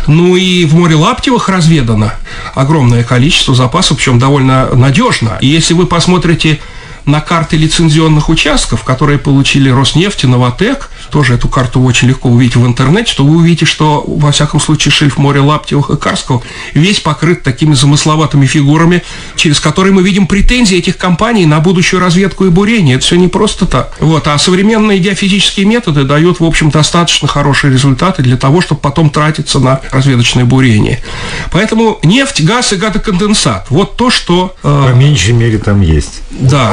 Ну и в море Лаптевых разведано огромное количество запасов, причем довольно надежно. И если вы посмотрите на карты лицензионных участков, которые получили Роснефть и Новатэк, тоже эту карту очень легко увидеть в интернете, то вы увидите, что, во всяком случае, шельф моря Лаптевых и Карского весь покрыт такими замысловатыми фигурами, через которые мы видим претензии этих компаний на будущую разведку и бурение. Это все не просто так. Вот. А современные геофизические методы дают, в общем, достаточно хорошие результаты для того, чтобы потом тратиться на разведочное бурение. Поэтому нефть, газ и газоконденсат – вот то, что… По меньшей мере там есть. Да.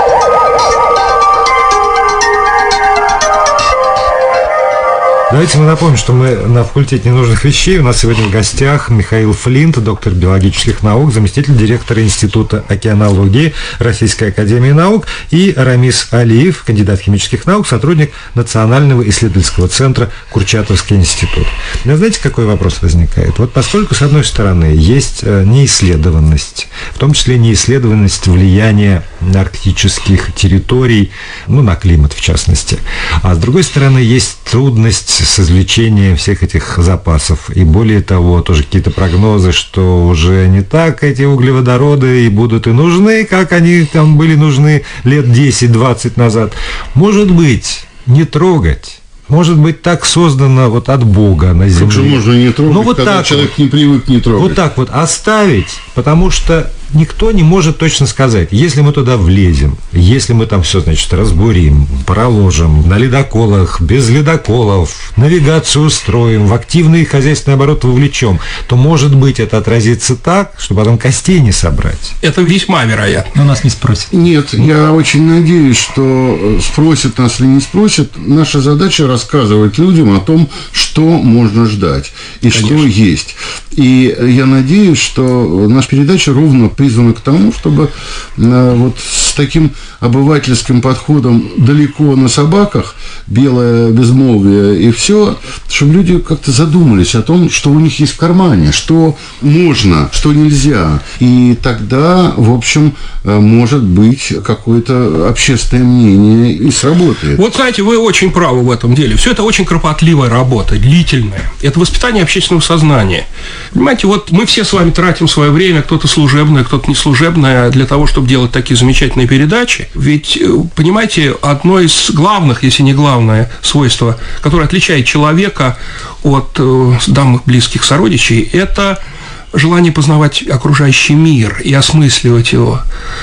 Давайте мы напомним, что мы на факультете ненужных вещей. У нас сегодня в гостях Михаил Флинт, доктор биологических наук, заместитель директора Института океанологии Российской академии наук, и Рамис Алиев, кандидат химических наук, сотрудник Национального исследовательского центра Курчатовский институт. Но знаете, какой вопрос возникает? Вот поскольку, с одной стороны, есть неисследованность, в том числе неисследованность влияния арктических территорий, на климат в частности, а с другой стороны, есть трудность с извлечением всех этих запасов. И более того, тоже какие-то прогнозы, что уже не так эти углеводороды и будут и нужны, как они там были нужны лет 10-20 назад. Может быть, не трогать. Может быть, так создано вот от Бога на земле. Как же можно не трогать, когда человек не привык не трогать? Вот так вот оставить, потому что никто не может точно сказать, если мы туда влезем, если мы там все, значит, разбурим, проложим, на ледоколах, без ледоколов, навигацию устроим, в активный хозяйственный оборот вовлечем, то, может быть, это отразится так, что потом костей не собрать. Это весьма вероятно. Но нас не спросят. Нет, я очень надеюсь, что спросят нас или не спросят. Наша задача рассказывать людям о том, что можно ждать и Конечно. Что есть. И я надеюсь, что наша передача ровно призвана к тому, чтобы вот с таким обывательским подходом далеко на собаках, белое безмолвие и все, чтобы люди как-то задумались о том, что у них есть в кармане, что можно, что нельзя. И тогда, в общем, может быть какое-то общественное мнение и сработает. Вот, знаете, вы очень правы в этом деле. Все это очень кропотливая работа, длительная. Это воспитание общественного сознания. Понимаете, вот мы все с вами тратим свое время, кто-то служебное, кто-то неслужебное, для того, чтобы делать такие замечательные передачи. Ведь, понимаете, одно из главных, если не главное свойство, которое отличает человека от данных близких сородичей, это желание познавать окружающий мир и осмысливать его.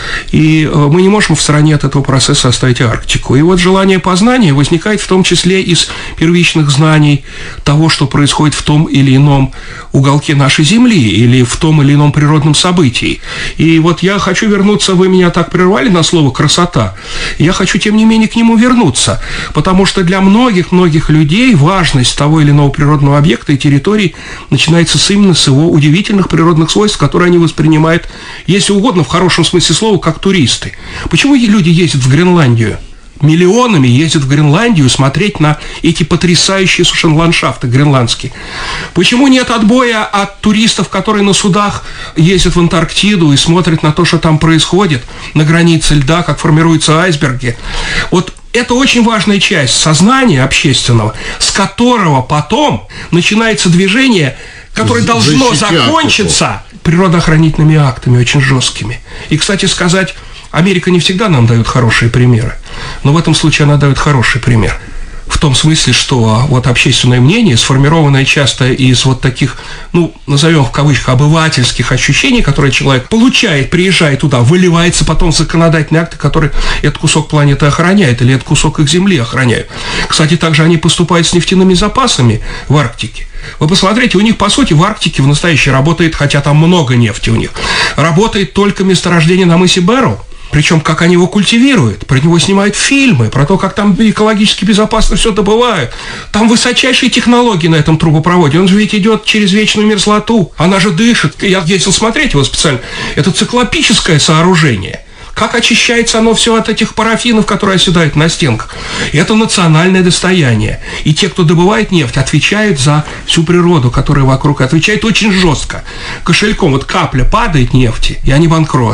И мы не можем в стороне от этого процесса оставить Арктику. И вот желание познания возникает в том числе из первичных знаний того, что происходит в том или ином уголке нашей Земли или в том или ином природном событии. И вот я хочу вернуться, вы меня так прервали на слово «красота», я хочу, тем не менее, к нему вернуться, потому что для многих людей важность того или иного природного объекта и территории начинается именно с его удивительных природных свойств, которые они воспринимают, если угодно, в хорошем смысле слова, как туристы. Почему люди ездят в Гренландию? Миллионами ездят в Гренландию смотреть на эти потрясающие совершенно ландшафты гренландские. Почему нет отбоя от туристов, которые на судах ездят в Антарктиду и смотрят на то, что там происходит, на границе льда, как формируются айсберги? Вот это очень важная часть сознания общественного, с которого потом начинается движение, которое должно закончиться природоохранительными актами очень жесткими. И, кстати сказать, Америка не всегда нам дает хорошие примеры, но в этом случае она дает хороший пример. В том смысле, что вот общественное мнение, сформированное часто из вот таких, назовем в кавычках, обывательских ощущений, которые человек получает, приезжает туда, выливается потом в законодательные акты, которые этот кусок планеты охраняют или этот кусок их Земли охраняют. Кстати, также они поступают с нефтяными запасами в Арктике. Вы посмотрите, у них, по сути, в Арктике в настоящее работает, хотя там много нефти у них, работает только месторождение на мысе Берроу. Причем, как они его культивируют, про него снимают фильмы, про то, как там экологически безопасно все добывают. Там высочайшие технологии на этом трубопроводе. Он же ведь идет через вечную мерзлоту. Она же дышит. Я ездил смотреть его специально. Это циклопическое сооружение. Как очищается оно все от этих парафинов, которые оседают на стенках. Это национальное достояние. И те, кто добывает нефть, отвечают за всю природу, которая вокруг, отвечают очень жестко. Кошельком. Вот капля падает нефти, и они банкроты.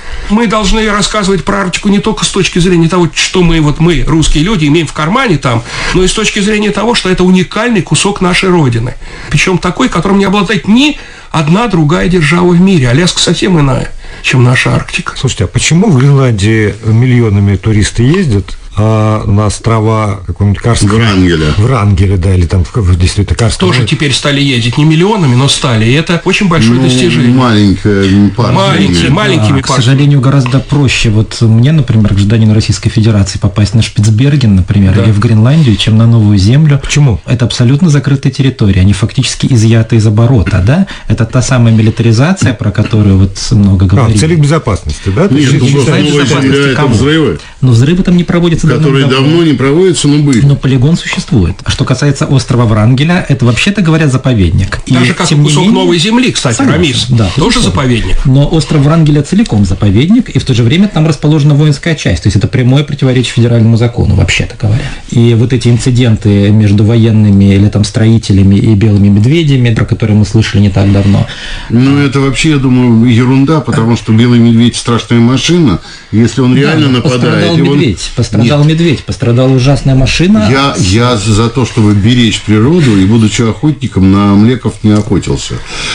Мы должны рассказывать про Арктику не только с точки зрения того, что мы, русские люди, имеем в кармане там, но и с точки зрения того, что это уникальный кусок нашей Родины. Причем такой, которым не обладает ни одна другая держава в мире. Аляска совсем иная, чем наша Арктика. Слушайте, а почему в Гренландии миллионами туристы ездят, а на острова какого-нибудь Карского... Врангеля, да, или там действительно Карского... Тоже теперь стали ездить не миллионами, но стали. И это очень большое достижение. Маленькими партиями. К сожалению, гораздо проще. Вот мне, например, гражданину Российской Федерации попасть на Шпицберген, например, или в Гренландию, чем на Новую Землю. Почему? Это абсолютно закрытая территория. Они фактически изъяты из оборота, да? Это та самая милитаризация, про которую вот много говорили. В целях безопасности, да? Это взрывы. Но взрывы там не проводятся которые давно не проводятся, но были. Но полигон существует. А что касается острова Врангеля, это вообще-то говоря заповедник. Так же, как и кусок Новой Земли, кстати, согласен, Рамис. Да, тоже заповедник. Но остров Врангеля целиком заповедник, и в то же время там расположена воинская часть. То есть это прямое противоречие федеральному закону, вообще-то говоря. И вот эти инциденты между военными или там строителями и белыми медведями, про которые мы слышали не так давно. Ну, это вообще, я думаю, ерунда, потому что белый медведь – страшная машина. Если он реально нападает... Пострадал медведь, пострадала ужасная машина. Я за то, чтобы беречь природу, и, будучи охотником, на млеков не охотился.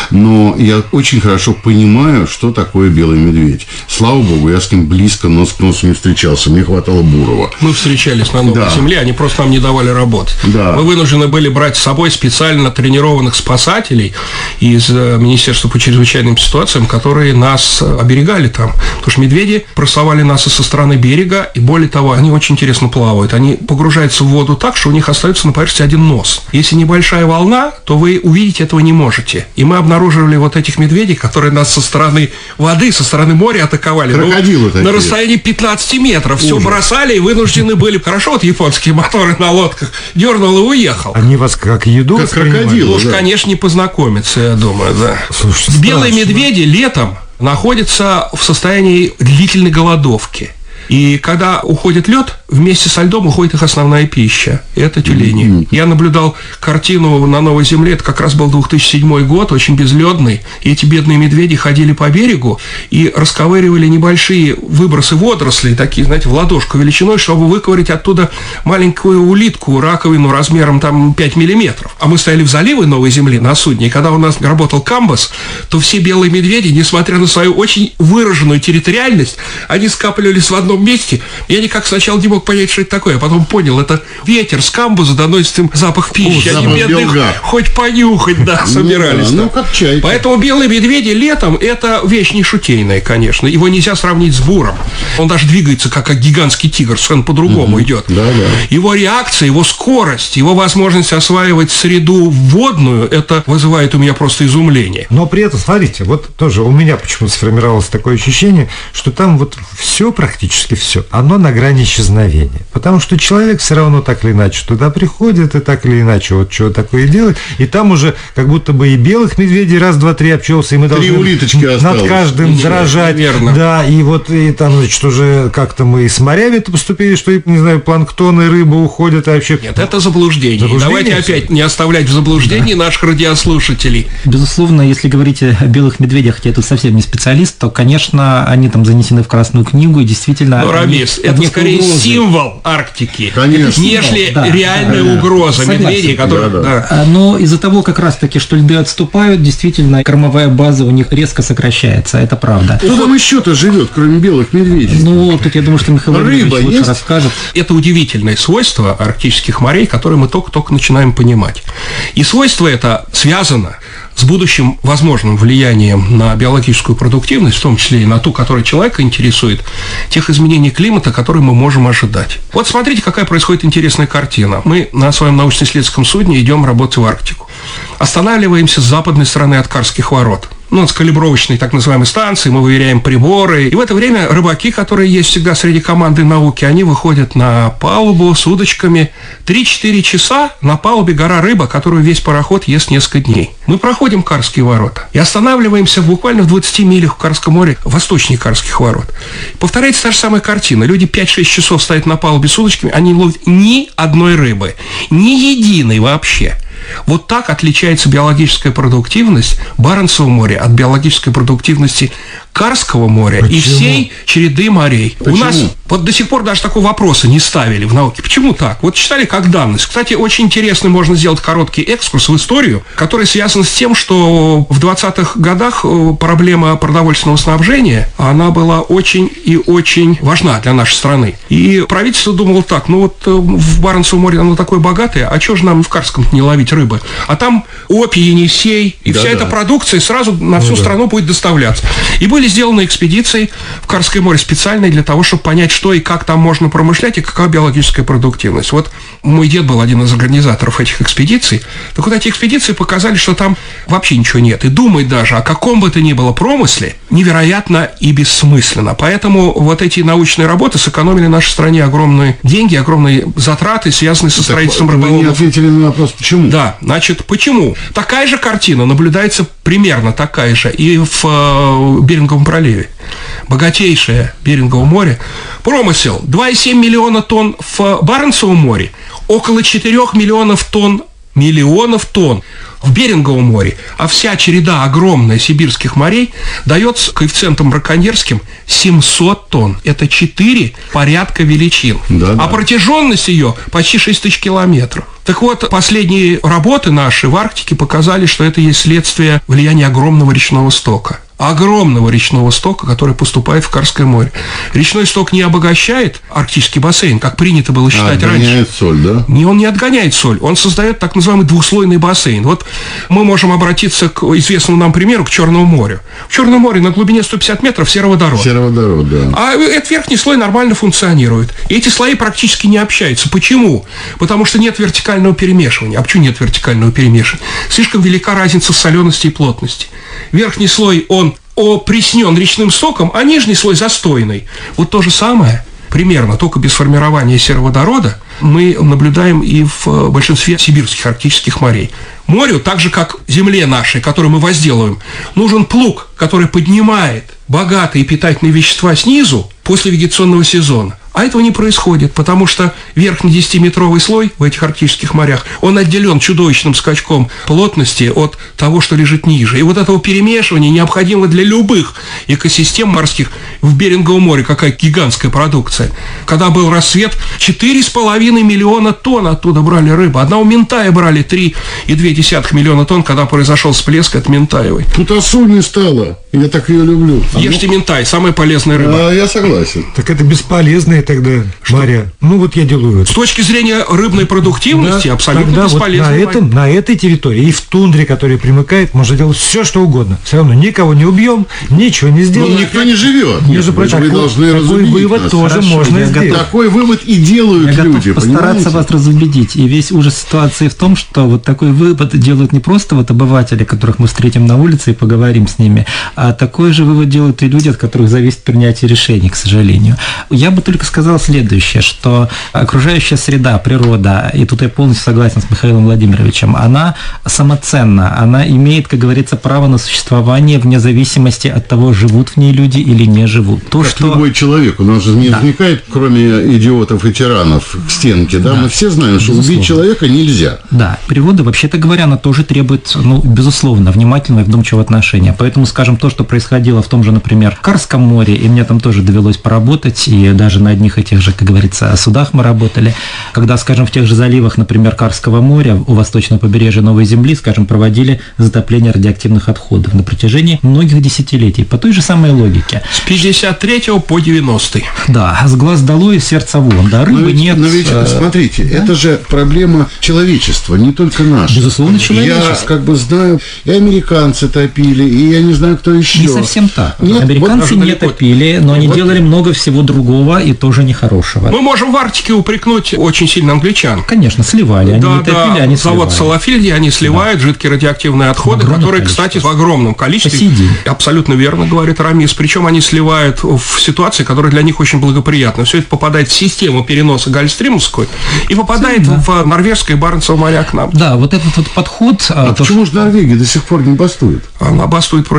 Но я очень хорошо понимаю, что такое белый медведь. Слава богу, я с ним близко нос к носу не встречался. Мне хватало Бурова. Мы встречались на Новой Земле, они просто нам не давали работать. Да. Мы вынуждены были брать с собой специально тренированных спасателей из Министерства по чрезвычайным ситуациям, которые нас оберегали там. Потому что медведи прессовали нас и со стороны берега, и более того, они очень интересно плавают. Они погружаются в воду так, что у них остается на поверхности один нос. Если небольшая волна, то вы увидеть этого не можете. И мы обнаруживали вот этих медведей, которые нас со стороны воды, со стороны моря атаковали. Крокодилы такие. На расстоянии 15 метров. Все бросали и вынуждены были. Хорошо, вот японские моторы на лодках. Дернул и уехал. Они вас как еду как крокодилы. Уж, конечно, не познакомиться, я думаю, да. Слушайте, белые медведи летом находятся в состоянии длительной голодовки. И когда уходит лед, вместе со льдом уходит их основная пища. И это тюлени. Я наблюдал картину на Новой Земле, это как раз был 2007 год, очень безледный. И эти бедные медведи ходили по берегу и расковыривали небольшие выбросы водорослей, такие, знаете, в ладошку величиной, чтобы выковырять оттуда маленькую улитку, раковину размером там 5 миллиметров. А мы стояли в заливе Новой Земли на судне, и когда у нас работал камбус, то все белые медведи, несмотря на свою очень выраженную территориальность, они скапливались в одном месте. Я никак сначала не мог понять, что это такое, а потом понял, это ветер с камбуза доносит им запах пищи. Они бедные хоть понюхать, собирались. Ну, как чайки. Поэтому белые медведи летом – это вещь не шутейная, конечно. Его нельзя сравнить с буром. Он даже двигается, как гигантский тигр, совершенно по-другому идет. Да. Его реакция, его скорость, его возможность осваивать среду водную – это вызывает у меня просто изумление. Но при этом, смотрите, вот тоже у меня почему-то сформировалось такое ощущение, что там вот все практически все, оно на грани исчезновения. Потому что человек все равно так или иначе туда приходит, и так или иначе вот что такое делает, и там уже как будто бы и белых медведей раз, два, три обчелся, и мы должны над каждым дрожать. Верно. Да, и вот и там, значит, уже как-то мы с морями-то поступили, что, не знаю, планктон и рыба уходят, и вообще... Нет, это заблуждение. Давайте опять не оставлять в заблуждении наших радиослушателей. Безусловно, если говорить о белых медведях, я тут совсем не специалист, то, конечно, они там занесены в Красную книгу, и действительно... Но, Рамис, это скорее символ Арктики, конечно, нежели реальная угроза медведей, которые... Но из-за того, как раз-таки, что льды отступают, действительно, кормовая база у них резко сокращается, это правда. Кто там еще-то живет, кроме белых медведей? Ну, тут я думаю, что Михаил Ильич лучше расскажет. Это удивительное свойство арктических морей, которое мы только-только начинаем понимать. И свойство это связано с будущим возможным влиянием на биологическую продуктивность, в том числе и на ту, которая человека интересует, тех изменений климата, которые мы можем ожидать. Вот смотрите, какая происходит интересная картина. Мы на своем научно-исследовательском судне идем работать в Арктику. Останавливаемся с западной стороны от Карских ворот. С калибровочной так называемой станции, мы выверяем приборы. И в это время рыбаки, которые есть всегда среди команды науки, они выходят на палубу с удочками. 3-4 часа на палубе гора рыба, которую весь пароход ест несколько дней. Мы проходим Карские ворота и останавливаемся буквально в 20 милях в Карском море, восточнее Карских ворот. Повторяется та же самая картина. Люди 5-6 часов стоят на палубе с удочками, они не ловят ни одной рыбы, ни единой вообще. Вот так отличается биологическая продуктивность Баренцева моря от биологической продуктивности Карского моря. Почему? И всей череды морей. Почему? У нас вот до сих пор даже такого вопроса не ставили в науке. Почему так? Вот считали как данность. Кстати, очень интересный можно сделать короткий экскурс в историю, который связан с тем, что в 20-х годах проблема продовольственного снабжения, она была очень и очень важна для нашей страны. И правительство думало так, ну вот в Баренцевом море оно такое богатое, а что же нам в Карском не ловить рыбы? А там опий, Енисей, и вся эта продукция сразу на всю страну будет доставляться. И были сделаны экспедиции в Карское море специальные для того, чтобы понять, что и как там можно промышлять, и какая биологическая продуктивность. Вот мой дед был один из организаторов этих экспедиций. Так вот, эти экспедиции показали, что там вообще ничего нет. И думать даже о каком бы то ни было промысле невероятно и бессмысленно. Поэтому вот эти научные работы сэкономили нашей стране огромные деньги, огромные затраты, связанные со строительством рыболовов. Вы не ответили на вопрос, почему? Да, значит, почему? Такая же картина наблюдается примерно такая же и в Беринговом проливе. Богатейшее Берингово море. Промысел 2,7 миллиона тонн в Баренцевом море, около 4 миллионов тонн в Беринговом море, а вся череда огромная сибирских морей дает с коэффициентом браконьерским 700 тонн. Это 4 порядка величин. А протяженность ее почти 6 тысяч километров. Так вот, последние работы наши в Арктике показали, что это есть следствие влияния огромного речного стока. Который поступает в Карское море. Речной сток не обогащает арктический бассейн, как принято было считать раньше. Отгоняет соль, да? Он не отгоняет соль, он создает так называемый двухслойный бассейн. Вот мы можем обратиться к известному нам примеру, к Черному морю. В Черном море на глубине 150 метров сероводород. Сероводород, да. А этот верхний слой нормально функционирует. И эти слои практически не общаются. Почему? Потому что нет вертикального перемешивания. А почему нет вертикального перемешивания? Слишком велика разница в солености и плотности. Верхний слой, он опреснен речным стоком, а нижний слой застойный. Вот то же самое, примерно, только без формирования сероводорода, мы наблюдаем и в большинстве сибирских арктических морей. Морю, так же как земле нашей, которую мы возделываем, нужен плуг, который поднимает богатые питательные вещества снизу после вегетационного сезона. А этого не происходит, потому что верхний 10-метровый слой в этих арктических морях, он отделен чудовищным скачком плотности от того, что лежит ниже. И вот этого перемешивания необходимо для любых экосистем морских. В Беринговом море какая гигантская продукция. Когда был рассвет, 4,5 миллиона тонн оттуда брали рыбу. Одного Ментая брали 3,2 миллиона тонн, когда произошел всплеск от Ментаевой. Тут осуль не стало. Я так ее люблю. Ешьте Ментай, самая полезная рыба. Я согласен. Так это бесполезные тогда моря. Ну вот я делаю это. С точки зрения рыбной продуктивности, абсолютно бесполезно. Вот на этой территории и в тундре, которая примыкает, можно делать все, что угодно. Все равно никого не убьем, ничего не сделаем. Но никто не живет. Между прочим, вы должны разубедить вывод нас. тоже можно сделать. Такой вывод и делают люди. Я готов постараться вас разубедить. И весь ужас ситуации в том, что вот такой вывод делают не просто вот обыватели, которых мы встретим на улице и поговорим с ними, а такой же вывод делают и люди, от которых зависит принятие решений, к сожалению. Я бы только сказал следующее, что окружающая среда, природа, и тут я полностью согласен с Михаилом Владимировичем, она самоценна, она имеет, как говорится, право на существование вне зависимости от того, живут в ней люди или не живут. То, как что... любой человек, у нас же не возникает, кроме идиотов и тиранов, к стенке, да? Мы все знаем, что убить человека нельзя. Да, природа, вообще-то говоря, она тоже требует, безусловно, внимательного и вдумчивого отношения. Поэтому, скажем, то, что происходило в том же, например, Карском море, и мне там тоже довелось поработать, и даже на одних этих же, как говорится, судах мы работали, когда, скажем, в тех же заливах, например, Карского моря, у восточного побережья Новой Земли, скажем, проводили затопление радиоактивных отходов на протяжении многих десятилетий, по той же самой логике. С 53 по 90-й. Да, с глаз долой, сердца вон, да, рыбы нет. Но ведь, смотрите, да? Это же проблема человечества, не только наша. Безусловно, человечество. Я знаю, и американцы топили, и я не знаю, кто еще. Не совсем так. Нет, американцы не топили, но они делали много всего другого и тоже нехорошего. Мы можем в Арктике упрекнуть очень сильно англичан. Конечно, сливали. Они не топили, они сливали. Завод Салафильди, они сливают жидкие радиоактивные отходы, которые, кстати, в огромном количестве. Абсолютно верно говорит Рамис. Причем они сливают в ситуации, которая для них очень благоприятна. Все это попадает в систему переноса гольфстримовскую и попадает в Норвежское и Баренцево моря к нам. Да, вот этот вот подход... почему же Норвегия до сих пор не бастует? Она бастует против нас.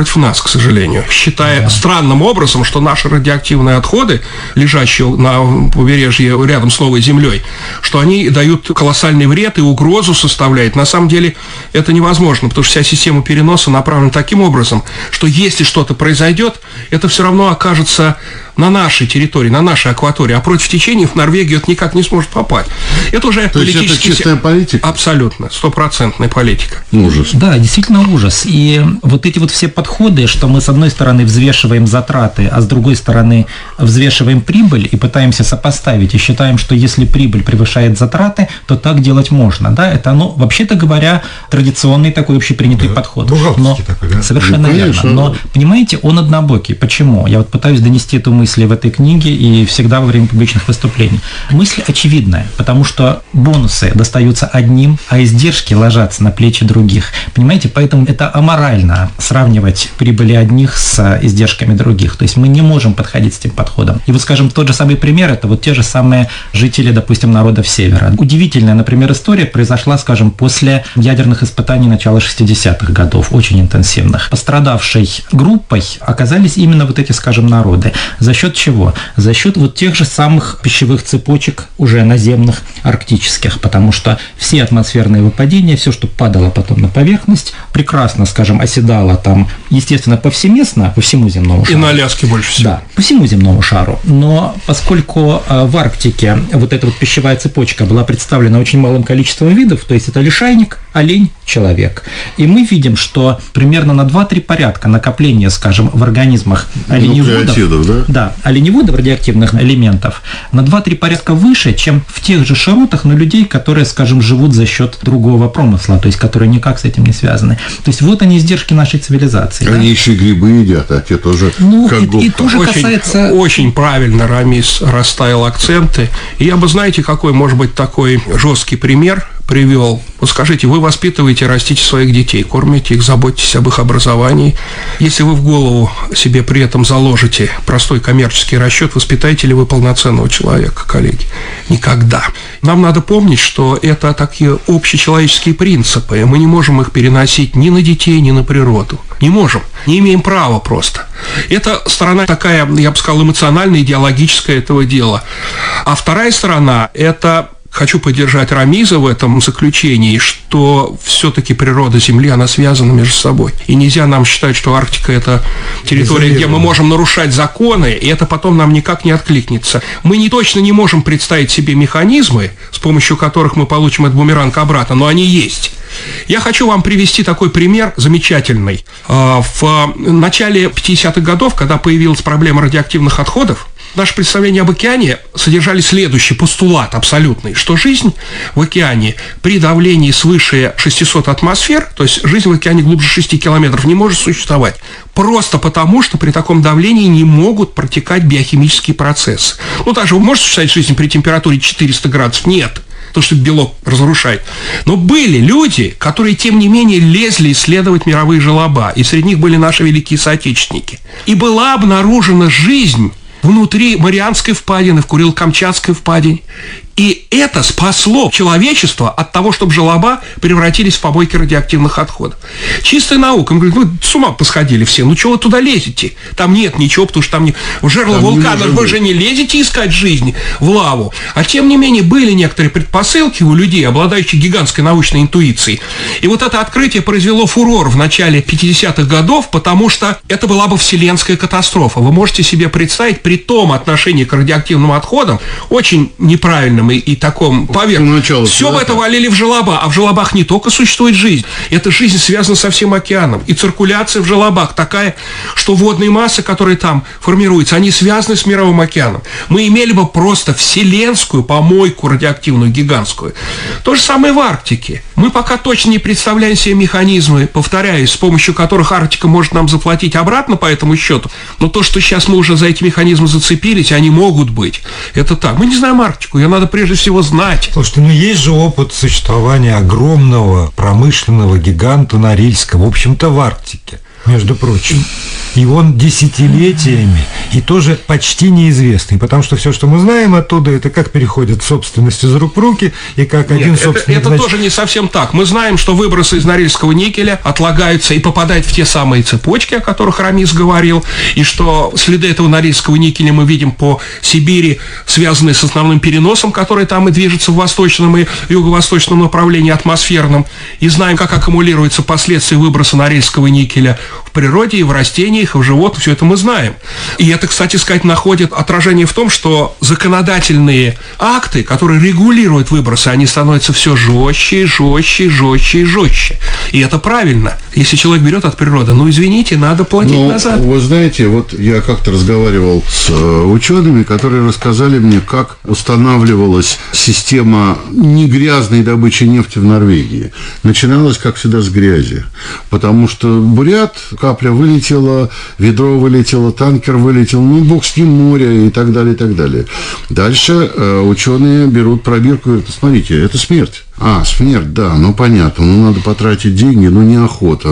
к сожалению, считая странным образом, что наши радиоактивные отходы, лежащие на побережье рядом с Новой Землей, что они дают колоссальный вред и угрозу составляют. На самом деле это невозможно, потому что вся система переноса направлена таким образом, что если что-то произойдет, это все равно окажется на нашей территории, на нашей акватории, а против течения в Норвегию это никак не сможет попасть. Это уже то политический... есть это чистая политика? Абсолютно, стопроцентная политика. Ужас. Да, действительно ужас. И вот эти вот все подходы, что мы с одной стороны взвешиваем затраты, а с другой стороны взвешиваем прибыль и пытаемся сопоставить, и считаем, что если прибыль превышает затраты, то так делать можно. Да? Это, вообще-то говоря, традиционный такой общепринятый подход. Бухгалтерский такой, да? Совершенно верно. Но, понимаете, он однобокий. Почему? Я вот пытаюсь донести эту мысль в этой книге и всегда во время публичных выступлений. Мысль очевидная, потому что бонусы достаются одним, а издержки ложатся на плечи других. Понимаете, поэтому это аморально сравнивать прибыли одних с издержками других. То есть мы не можем подходить с этим подходом. И вот, скажем, тот же самый пример, это вот те же самые жители, допустим, народов Севера. Удивительная, например, история произошла, скажем, после ядерных испытаний начала 60-х годов, очень интенсивных. Пострадавшей группой оказались именно вот эти, скажем, народы. За счет чего? За счет вот тех же самых пищевых цепочек уже наземных, арктических, потому что все атмосферные выпадения, все, что падало потом на поверхность, прекрасно, скажем, оседало там, естественно, повсеместно, по всему земному шару. И на Аляске больше всего. Да, по всему земному шару. Но поскольку в Арктике вот эта вот пищевая цепочка была представлена очень малым количеством видов, то есть это лишайник, олень, человек. И мы видим, что примерно на 2-3 порядка накопления, скажем, в организмах оленеводов, да, оленеводов радиоактивных элементов, на 2-3 порядка выше, чем в тех же широтах, но людей, которые, скажем, живут за счет другого промысла, то есть которые никак с этим не связаны. То есть вот они издержки нашей цивилизации. Они еще и грибы едят, а те тоже как и тоже очень, касается... Очень правильно Рамис расставил акценты. И я бы, знаете, какой, может быть, такой жесткий пример привел. Вот скажите, вы воспитываете, растите своих детей, кормите их, заботитесь об их образовании. Если вы в голову себе при этом заложите простой коммерческий расчет, воспитаете ли вы полноценного человека, коллеги? Никогда. Нам надо помнить, что это такие общечеловеческие принципы, и мы не можем их переносить ни на детей, ни на природу. Не можем. Не имеем права просто. Это сторона такая, я бы сказал, эмоциональная, идеологическая этого дела. А вторая сторона – это... Хочу поддержать Рамиза в этом заключении, что все-таки природа Земли, она связана между собой. И нельзя нам считать, что Арктика – это территория, где мы можем нарушать законы, и это потом нам никак не откликнется. Мы точно не можем представить себе механизмы, с помощью которых мы получим этот бумеранг обратно, но они есть. Я хочу вам привести такой пример замечательный. В начале 50-х годов, когда появилась проблема радиоактивных отходов, наши представления об океане содержали следующий постулат абсолютный, что жизнь в океане при давлении свыше 600 атмосфер, то есть жизнь в океане глубже 6 километров, не может существовать. Просто потому, что при таком давлении не могут протекать биохимические процессы. Даже может существовать жизнь при температуре 400 градусов? Нет. То, что белок разрушает. Но были люди, которые, тем не менее, лезли исследовать мировые желоба, и среди них были наши великие соотечественники. И была обнаружена жизнь внутри Марианской впадины, в Курил-Камчатской впадине. И это спасло человечество от того, чтобы желоба превратились в побойки радиоактивных отходов. Чистая наука. Мы говорим, вы с ума посходили все, чего вы туда лезете? Там нет ничего, потому что там в жерло вулкана вы же не лезете искать жизнь в лаву. А тем не менее были некоторые предпосылки у людей, обладающих гигантской научной интуицией. И вот это открытие произвело фурор в начале 50-х годов, потому что это была бы вселенская катастрофа. Вы можете себе представить, при том отношении к радиоактивным отходам, очень неправильным и таком поверхностном. Все бы это валили в желоба, а в желобах не только существует жизнь, эта жизнь связана со всем океаном, и циркуляция в желобах такая, что водные массы, которые там формируются, они связаны с мировым океаном. Мы имели бы просто вселенскую помойку радиоактивную, гигантскую. То же самое в Арктике. Мы пока точно не представляем себе механизмы, повторяюсь, с помощью которых Арктика может нам заплатить обратно по этому счету, но то, что сейчас мы уже за эти механизмы зацепились, они могут быть. Это так. Мы не знаем Арктику, ее надо прежде всего знать. Слушайте, есть же опыт существования огромного промышленного гиганта Норильска, в общем-то, в Арктике. между прочим. И он десятилетиями, и тоже почти неизвестный, потому что все, что мы знаем оттуда, это как переходит собственность из рук в руки, и как один собственник... Это тоже не совсем так. Мы знаем, что выбросы из Норильского никеля отлагаются и попадают в те самые цепочки, о которых Рамис говорил, и что следы этого Норильского никеля мы видим по Сибири, связанные с основным переносом, который там и движется в восточном и юго-восточном направлении атмосферном, и знаем, как аккумулируются последствия выброса Норильского никеля в природе и в растениях, и в животных, все это мы знаем. И это, кстати сказать, находит отражение в том, что законодательные акты, которые регулируют выбросы, они становятся все жестче, жестче, жестче и жестче. И это правильно. Если человек берет от природы, извините, надо платить назад. Вы знаете, вот я как-то разговаривал с учеными, которые рассказали мне, как устанавливалась система негрязной добычи нефти в Норвегии. Начиналось, как всегда, с грязи. Потому что бурят, капля вылетела, ведро вылетело, танкер вылетел, бог с ним, море и так далее, и так далее. Дальше ученые берут пробирку и говорят: смотрите, это смерть. Смерть, да, понятно, надо потратить деньги, неохота,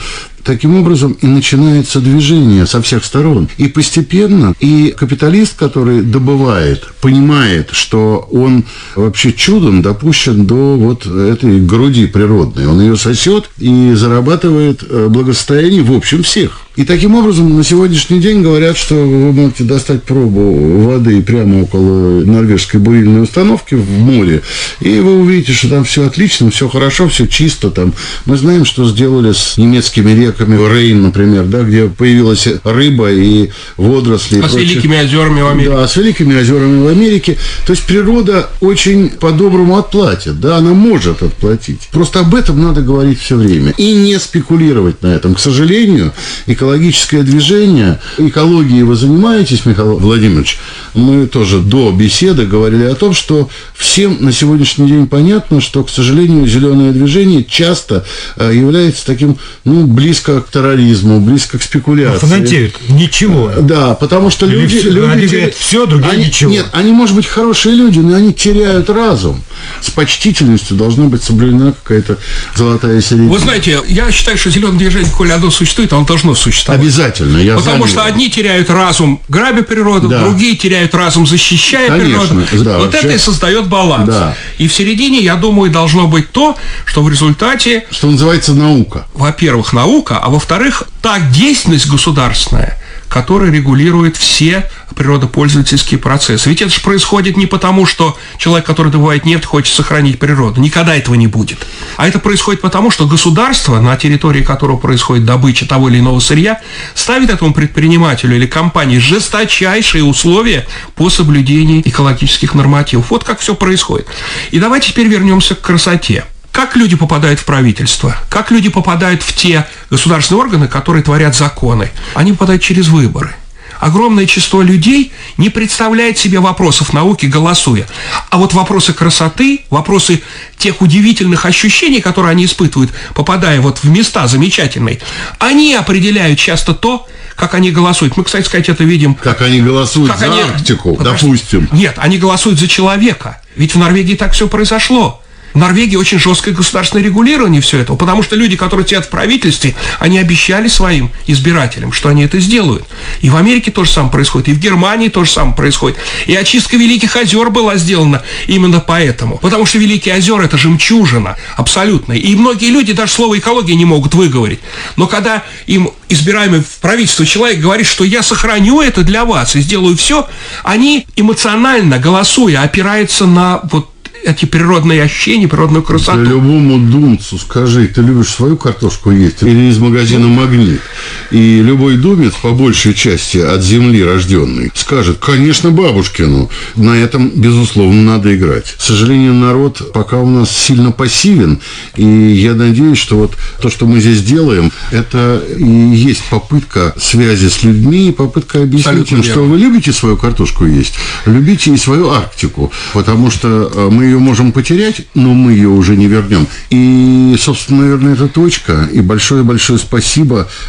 Таким образом и начинается движение со всех сторон. И постепенно, и капиталист, который добывает, понимает, что он вообще чудом допущен до этой груди природной. Он ее сосет и зарабатывает благосостояние в общем всех. И таким образом на сегодняшний день говорят, что вы можете достать пробу воды прямо около норвежской бурильной установки в море, и вы увидите, что там все отлично, все хорошо, все чисто. Там. Мы знаем, что сделали с немецкими реками Рейн, например, где появилась рыба и водоросли. С великими озерами в Америке. Да, с великими озерами в Америке. То есть природа очень по-доброму отплатит, она может отплатить. Просто об этом надо говорить все время. И не спекулировать на этом. К сожалению, экологическое движение, экологией вы занимаетесь, Михаил Владимирович, мы тоже до беседы говорили о том, что всем на сегодняшний день понятно, что, к сожалению, зеленое движение часто является таким, близко к терроризму, близко к спекуляции. Фанатеют ничего. Да, потому что люди они говорят все, другие ничего. Нет, они, может быть, хорошие люди, но они теряют разум. С почтительностью должна быть соблюдена какая-то золотая середина. Вы знаете, я считаю, что зеленое движение, коли оно существует, оно должно существовать. Обязательно. Потому что одни теряют разум, грабя природу, другие теряют разум, защищая природу. Да, это и создает баланс. Да. И в середине, я думаю, должно быть то, что в результате... Что называется наука. Во-первых, наука, а во-вторых, та деятельность государственная, которая регулирует все природопользовательские процессы. Ведь это же происходит не потому, что человек, который добывает нефть, хочет сохранить природу. Никогда этого не будет. А это происходит потому, что государство, на территории которого происходит добыча того или иного сырья, ставит этому предпринимателю или компании жесточайшие условия по соблюдению экологических нормативов. Вот как все происходит. И давайте теперь вернемся к красоте. Как люди попадают в правительство? Как люди попадают в те государственные органы, которые творят законы? Они попадают через выборы. Огромное число людей не представляет себе вопросов науки, голосуя. А вот вопросы красоты, вопросы тех удивительных ощущений, которые они испытывают, попадая в места замечательные, они определяют часто то, как они голосуют. Мы, кстати сказать, это видим. Как они голосуют за Арктику, допустим. Нет, они голосуют за человека. Ведь в Норвегии так все произошло. В Норвегии очень жесткое государственное регулирование всего этого, потому что люди, которые сидят в правительстве, они обещали своим избирателям, что они это сделают. И в Америке то же самое происходит, и в Германии то же самое происходит. И очистка Великих озер была сделана именно поэтому. Потому что Великие озера – это жемчужина абсолютная. И многие люди даже слово «экология» не могут выговорить. Но когда им избираемый в правительство человек говорит, что я сохраню это для вас и сделаю все, они эмоционально, голосуя, опираются на эти природные ощущения, природную красоту. Да любому думцу скажи, ты любишь свою картошку есть или из магазина «Магнит»? И любой думец, по большей части от земли рожденный, скажет: конечно, бабушкину. На этом, безусловно, надо играть. К сожалению, народ пока у нас сильно пассивен, и я надеюсь, что то, что мы здесь делаем, это и есть попытка связи с людьми, попытка объяснить им, что вы любите свою картошку есть, любите и свою Арктику, потому что мы ее можем потерять, но мы ее уже не вернем. И, собственно, наверное, это точка. И большое-большое спасибо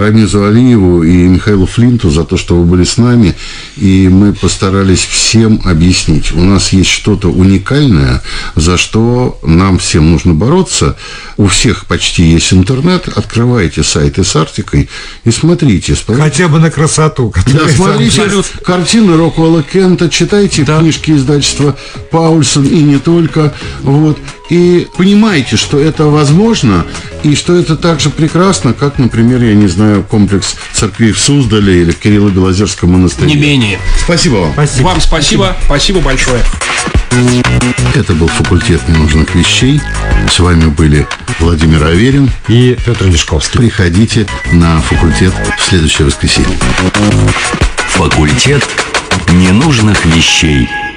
Рамизу Алиеву и Михаилу Флинту за то, что вы были с нами, и мы постарались всем объяснить. У нас есть что-то уникальное, за что нам всем нужно бороться. У всех почти есть интернет. Открывайте сайты с Арктикой и смотрите. Хотя бы на красоту. Да, смотрите картины Роквелла Кента, читайте книжки издательства Паульсон и не только. Вот. И понимаете, что это возможно, и что это так же прекрасно, как, например, я не знаю, комплекс церквей в Суздале или в Кирилло-Белозерском монастыре. Не менее. Спасибо вам. Спасибо. Вам спасибо. Спасибо большое. Это был факультет ненужных вещей. С вами были Владимир Аверин и Петр Лешковский. Приходите на факультет в следующее воскресенье. Факультет ненужных вещей.